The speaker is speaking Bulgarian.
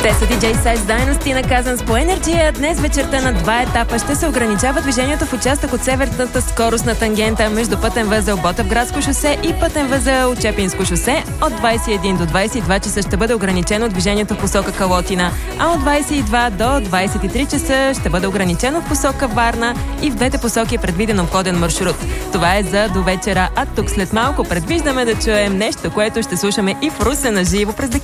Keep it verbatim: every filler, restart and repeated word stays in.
Те са ди джей Size Dynasty, наказан с по Energy. Днес вечерта на два етапа ще се ограничава движението в участък от северната скоростна тангента между пътен възел Ботевградско шосе и пътен възел Чепинско шосе. От двадесет и един до двадесет и два часа ще бъде ограничено движението в посока Калотина, а от двадесет и два до двадесет и три часа ще бъде ограничено в посока Варна и в двете посоки е предвиден обходен маршрут. Това е за до вечера, а тук след малко предвиждаме да чуем нещо, което ще слушаме и в Русе на живо през декември.